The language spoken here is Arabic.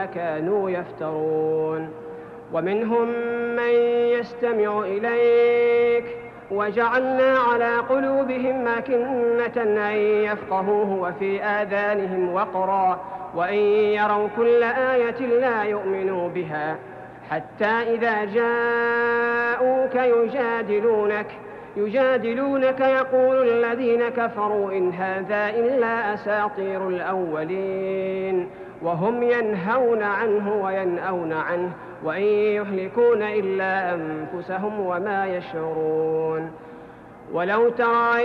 كانوا يفترون. ومنهم من يستمع إليك وجعلنا على قلوبهم أكنة أن يفقهوه وفي آذانهم وقرا وإن يروا كل آية لا يؤمنوا بها حتى إذا جاءوك يجادلونك يقول الذين كفروا إن هذا إلا أساطير الأولين وهم ينهون عنه وينأون عنه وإن يهلكون إلا أنفسهم وما يشعرون. ولو ترى